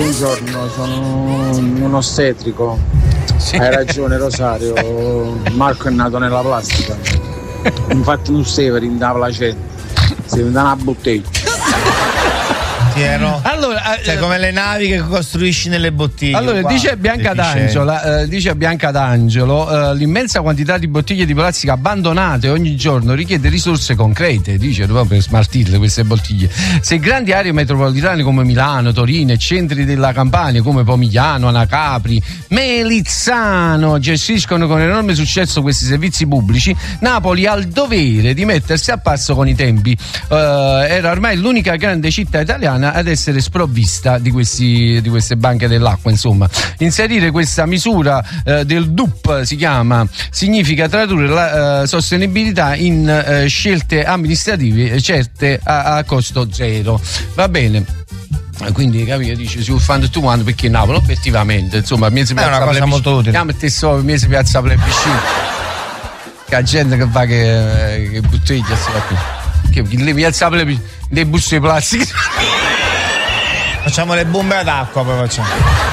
Buongiorno, sono un ostetrico. Sì. Hai ragione Rosario, Marco è nato nella plastica. Infatti non stava in da placenta, si da una bottiglia. Allora, cioè come le navi che costruisci nelle bottiglie. Allora, dice Bianca D'Angelo, l'immensa quantità di bottiglie di plastica abbandonate ogni giorno richiede risorse concrete, dice, proprio per smaltirle queste bottiglie. Se grandi aree metropolitane come Milano, Torino e centri della Campania come Pomigliano, Anacapri, Melizzano gestiscono con enorme successo questi servizi pubblici, Napoli ha il dovere di mettersi a passo con i tempi. Era ormai l'unica grande città italiana ad essere sprovvista di queste banche dell'acqua. Insomma, inserire questa misura del DUP significa tradurre la sostenibilità in scelte amministrative certe a costo zero. Va bene. Quindi capito, dice si fa tutto quanto perché Napoli obiettivamente insomma è una cosa molto utile. Si piazza plebiscito che la gente che fa che bottiglia che le piazza plebiscito dei busti di plastica. Facciamo le bombe ad acqua, poi facciamo.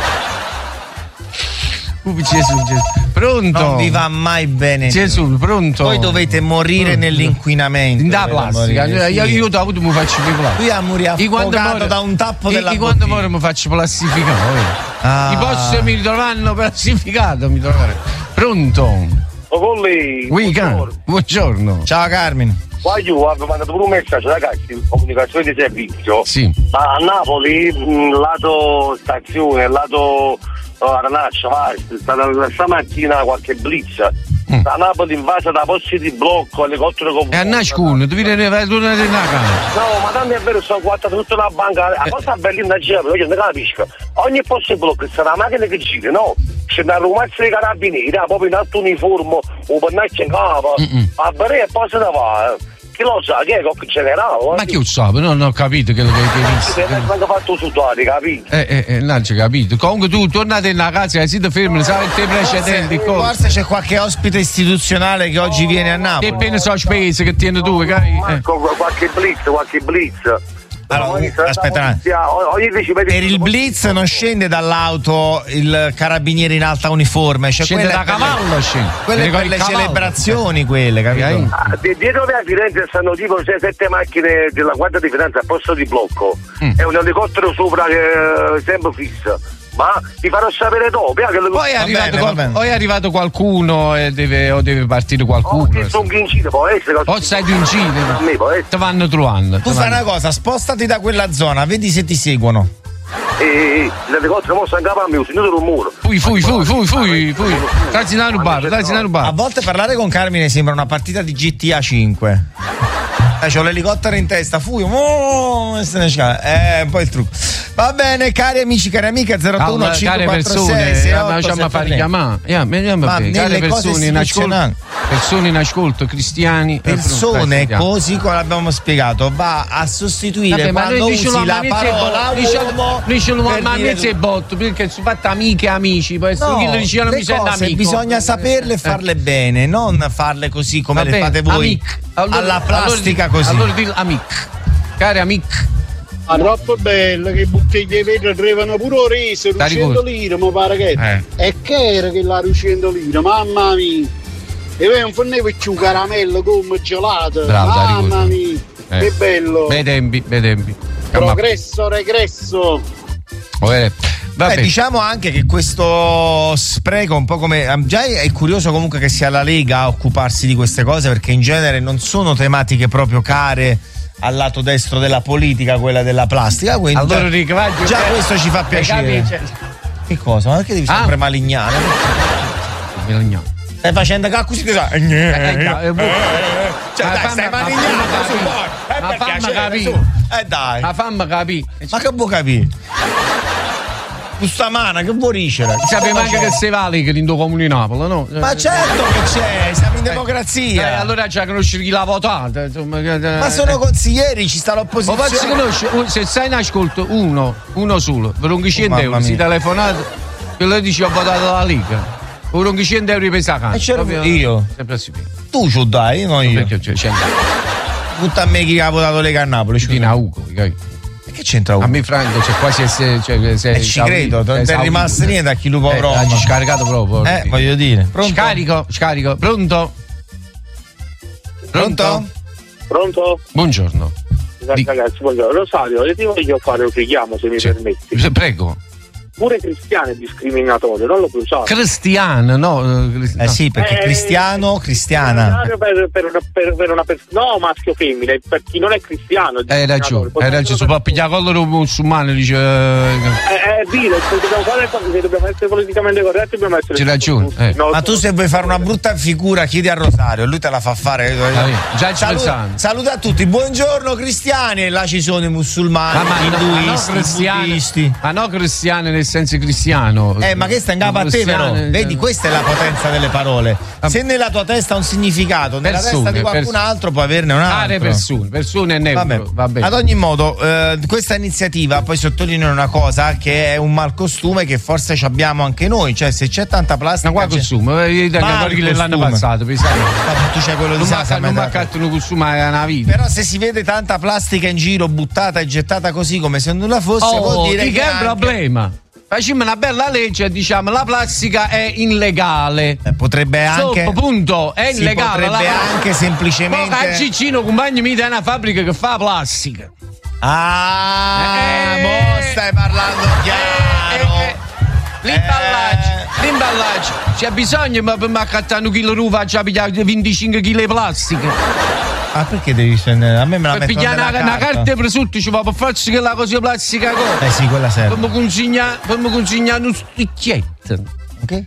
Gesù. Pronto? Non vi va mai bene. Gesù, pronto? Voi dovete morire nell'inquinamento. Da plastica. Io da avuto mi faccio più plastica. Qui a morire affogato da un tappo della bottiglia. Quando muore mi faccio plastificare. I posti mi ritrovano plastificato. Pronto? Buongiorno. Ciao Carmine. Qua io avevo mandato pure un messaggio ragazzi, comunicazione di servizio. Sì. Ma a Napoli, lato stazione, lato Aranaccia, stamattina qualche blitz. A Napoli invasa da posti di blocco, elicottero con. E a Nascun, devi tornare nella casa. No, ma tanto è vero, sono guardato tutta la banca. La cosa bella in giro, io non capisco. Ogni posto di blocco c'è una macchina che gira, no? C'è una romazza dei carabinieri, proprio in alto uniforme, un pannaccio in capo. A bere e poi se ne va. Chi lo sa, che è il generale? Ma chi lo sa? Non ho capito quello che hai visto. Non ho fatto sudare, capito? Non c'è capito. Comunque tu tornate nella casa e siete fermi, sai te precedenti. Forse c'è qualche ospite istituzionale che oggi viene a Napoli. Che pene so spese che tieni tu, capi? Qualche blitz. Allora, aspetta, per il blitz non scende dall'auto il carabiniere in alta uniforme, cioè scende da cavallo, quelle per le celebrazioni, quelle, capito? Dietro a Firenze stanno tipo 6-7 macchine della Guardia di Finanza a posto di blocco. È un elicottero sopra che sempre fisso. Ma ti farò sapere dopo. Poi è arrivato qualcuno e deve partire qualcuno. Poi sai di incide. Ti vanno trovando. Tu fai una cosa, spostati da quella zona, vedi se ti seguono. L'elicottero mo sta in capo a me, sentito un muro. Fui. Dazzi una rubata. A volte parlare con Carmine sembra una partita di GTA 5. C'ho l'elicottero in testa, un po' il trucco. Va bene, cari amici, cari amiche, 021 546 68 chiamare. Persone in ascolto, cristiani. Persone, così come l'abbiamo spiegato, va a sostituire quando usi la parola uomo. Ma è botto, perché sono fatte amiche e amici. Poi le cose bisogna saperle e farle bene, non farle così come le fate voi. Alla plastica così. Allora dillo amic. Cari amic. Ma troppo bello che bottiglie di vetro arrivano pure rese, 200 lire, mi pare che e che era che la 200 lire, mamma mia. E poi non fornevo più caramello come gelato. Mamma mia, che bello. Bei tempi. Progresso, regresso. Diciamo anche che questo spreco un po' come già è curioso comunque che sia la Lega a occuparsi di queste cose, perché in genere non sono tematiche proprio care al lato destro della politica, quella della plastica, quindi allora, già questo ci fa piacere. Che cosa? Ma perché devi sempre malignare? Stai facendo così ti stai malignando su ma fammi capire. Dai. Ma fammi capire. Ma che vuoi capire? Questa mano che vuoi ricere? Sappi anche che sei valico in tuo comune di Napoli, no? Ma certo che c'è, siamo in democrazia. Allora già conosci chi l'ha votata. Ma sono consiglieri, ci sta l'opposizione. Ma facci conoscere, se stai in ascolto, uno solo, per un 100 euro, si telefonato, e lei dice ho votato la Lega. Per un 100 euro per sacca. Io? Tu ci dai, non io. Perché c'è 100 euro. Tutta a me chi ha votato Lega a Napoli. Che che c'entra uno? A me Franco c'è quasi ci credo, non è rimasto niente a chi lo può proprio. L'ha scaricato proprio. Voglio dire. Pronto? Scarico. Pronto? Buongiorno. Ragazzi, buongiorno. Rosario, io ti voglio fare un richiamo, se mi permetti. Prego. Pure cristiano è discriminatorio, non lo puoi usare. Cristiano, no? Sì, perché cristiana. Per una persona, no, maschio o femmina, per chi non è cristiano. Hai ragione, si può pigliare collo musulmano, dice. Se dobbiamo essere politicamente corretti, dobbiamo essere. C'è ragione. Ma tu se vuoi fare una brutta figura, chiedi a Rosario, lui te la fa fare. Già ci pensando. Saluta a tutti, buongiorno cristiani, e là ci sono i musulmani, induisti, buddisti. Ma no cristiani nel senso cristiano. Ma che sta in capo a te, però. Vedi, questa è la potenza delle parole. Se nella tua testa ha un significato, nella testa di qualcun altro può averne un altro. Persone e neutro. Va bene. Ad ogni modo, questa iniziativa, poi sottolineo una cosa, che è un malcostume che forse ci abbiamo anche noi, cioè se c'è tanta plastica. Ma qua costume? L'anno passato, tu c'hai quello di Sasa. Non mi accatto un costume è una vita. Però se si vede tanta plastica in giro buttata e gettata così come se nulla fosse, vuol dire che è un problema. Facciamo una bella legge e diciamo la plastica è illegale. Potrebbe anche. Punto, è illegale. Potrebbe anche semplicemente. Ma a Ciccino, compagni, mi dà una fabbrica che fa plastica. Mo stai parlando chiaro. L'imballaggio. C'è bisogno, ma per accattare un chilo d'uva già pigliare 25 kg di plastica. Perché devi scendere? A me me la mettono nella carta. Una carta per sotto ci va per farci che la cosa plastica cosa. Sì, quella serve. Per mi consegnare uno sticchietto. Ok?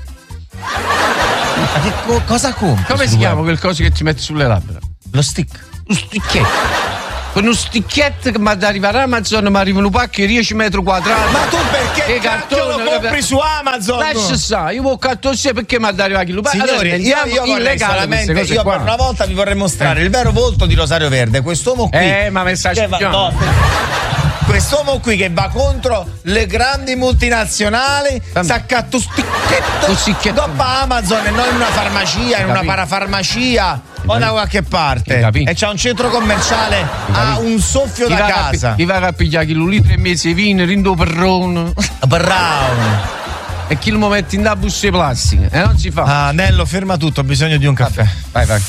Ma che cosa compri? Come si chiama quel coso che ti metti sulle labbra? Lo stick. Lo sticchietto. Con uno sticchietto che mi arriva a Amazon, mi arriva un pacco di 10 metri quadrati. Ma tu perché cartone lo compri su Amazon? Lascia stare, io vuoi cartone perché mi arriva chi lo paga. Signori, io vorrei solamente, io per una volta vi vorrei mostrare il vero volto di Rosario Verde, quest'uomo qui. Ma messaggio quest'uomo qui che va contro le grandi multinazionali, saccatto sticchetto dopo Amazon e non in una farmacia, in una parafarmacia o da qualche parte. E c'ha un centro commerciale a un soffio da casa. Chi va a pigliare un litro e mezzo di vino, rindo perrone. Brown. E chi lo mette in da buste plastiche? Non si fa. Nello, ferma tutto, ho bisogno di un caffè. Vai.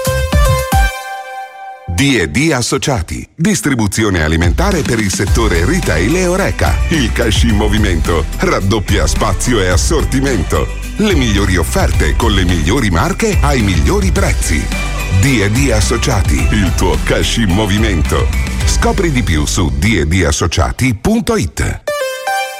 D&D Associati, distribuzione alimentare per il settore retail e Horeca. Il cash in movimento raddoppia spazio e assortimento. Le migliori offerte con le migliori marche ai migliori prezzi. D&D Associati, il tuo cash in movimento. Scopri di più su d&dassociati.it.